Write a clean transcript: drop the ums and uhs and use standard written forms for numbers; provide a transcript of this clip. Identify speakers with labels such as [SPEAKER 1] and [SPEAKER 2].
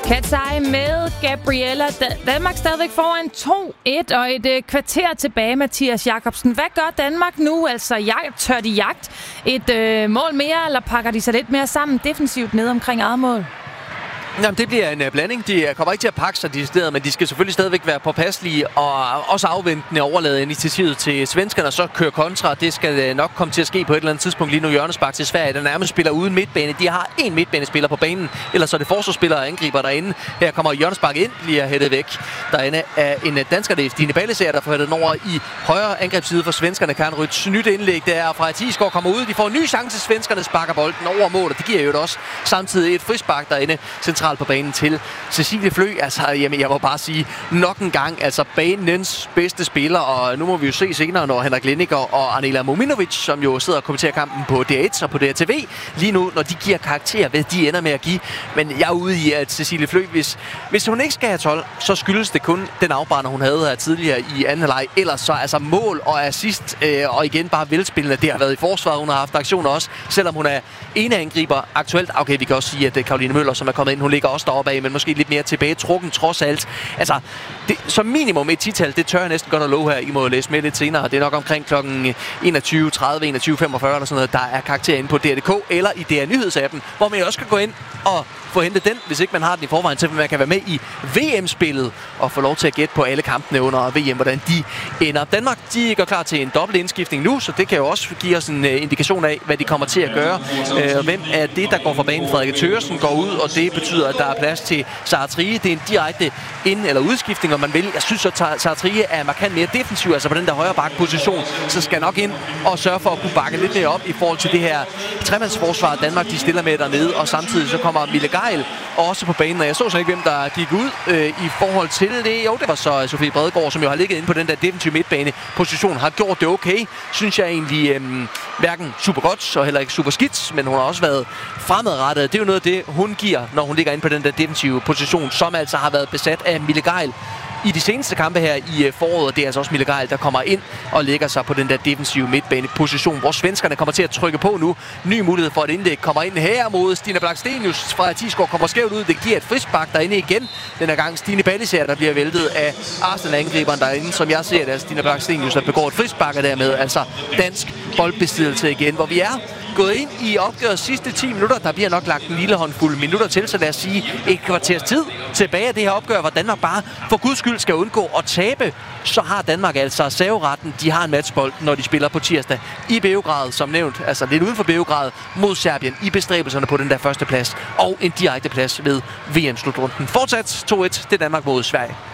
[SPEAKER 1] Katsej med Gabriella. Danmark stadigvæk foran 2-1 og et kvarter tilbage, Mathias Jakobsen. Hvad gør Danmark nu? Altså, tør de jagt et mål mere, eller pakker de sig lidt mere sammen defensivt ned omkring eget mål?
[SPEAKER 2] Jamen, det bliver en blanding. De kommer ikke til at pakke sig decideret, men de skal selvfølgelig stadigvæk være påpasselige og også afventende overlade initiativet til svenskerne, og så køre kontra. Det skal nok komme til at ske på et eller andet tidspunkt. Lige nu hjørnespark til Sverige, der nærmest spiller uden midtbane. De har en midtbanespiller på banen, ellers så er det forsvarsspillere og angriber derinde. Her kommer hjørnespark ind, bliver hættet væk. Derinde er en dansker, det er Stine Ballesager, der får hættet den over i højre angrebsside for svenskerne. Karen Ryds nyt indlæg der fra Tisgaard kommer ud. De får en ny chance. Svenskerne sparker bolden over mål, og det giver jo også samtidig et frispark derinde på banen til Cecilie Flø. Altså, jamen, jeg må bare sige, nok en gang, altså banens bedste spiller, og nu må vi jo se senere, når Henrik Lenniker og Anela Mominovic, som jo sidder og kommenterer kampen på DR1 og på DRTV, lige nu, når de giver karakter, hvad de ender med at give. Men jeg er ude i, at Cecilie Flø, hvis hun ikke skal have 12, så skyldes det kun den afbrænder, hun havde her tidligere i anden halvleg. Ellers så altså mål og assist, og igen bare velspillende. Det har været i forsvaret, hun har haft aktioner også, selvom hun er ene angriber aktuelt. Okay, vi kan også sige, at Caroline Møller, som er kommet ind, hun ligger også deroppe af, men måske lidt mere tilbage trukken trods alt. Altså, det, som minimum et 10-tal, det tør jeg næsten godt at love her. I må læse med lidt senere. Det er nok omkring kl. 21.30, 21.45 eller sådan noget, der er karakter inde på DR.dk eller i DR Nyhedsappen, hvor man også kan gå ind og få hentet den, hvis ikke man har den i forvejen, så man kan være med i VM-spillet og få lov til at gætte på alle kampene under VM, hvordan de ender. Danmark, de går klar til en dobbelt indskiftning nu, så det kan jo også give os en indikation af, hvad de kommer til at gøre. Hvem er det, der går fra banen? Frederik Thøgersen går ud, og det betyder, at der er plads til Sara Thrige. Det er en direkte ind- eller udskiftning, om man vil. Jeg synes, at Sara Thrige er markant mere defensiv, altså på den der højre bakposition, så skal nok ind og sørge for at kunne bakke lidt mere op i forhold til det her tremandsforsvar, Danmark de stiller med dernede, og samtidig så kommer Mille Geil også på banen, og jeg så ikke, hvem der gik ud i forhold til det. Jo, det var så Sofie Bredegaard, som jo har ligget inde på den der defensive midtbane-position, har gjort det okay, synes jeg egentlig, hverken super godt og heller ikke super skidt, men hun har også været fremadrettet. Det er jo noget af det, hun giver, når hun ligger inde på den der defensive position, som altså har været besat af Mille Geil i de seneste kampe her i foråret. Det er altså også Mille Geil, der kommer ind og lægger sig på den der defensive midtbaneposition, hvor svenskerne kommer til at trykke på nu. Ny mulighed for et indlæg kommer ind her mod Stina Blackstenius fra Tisgaard, kommer skævt ud. Det giver et frispark derinde igen. Den her gang Stine Ballesager, der bliver væltet af Arsenal-angriberen derinde, som jeg ser det, at Stina Blackstenius, der begår et frispark dermed. Altså dansk boldbesiddelse igen, hvor vi er gået ind i opgørets sidste 10 minutter. Der bliver nok lagt en lille håndfuld minutter til, så lad os sige et kvarters tid tilbage af det her opgør, hvor Danmark bare for guds skyld skal undgå at tabe. Så har Danmark altså serveretten. De har en matchbold, når de spiller på tirsdag i Beograd, som nævnt, altså lidt uden for Beograd, mod Serbien i bestræbelserne på den der første plads, og en direkte plads ved VM-slutrunden. Fortsat 2-1, det er Danmark mod Sverige.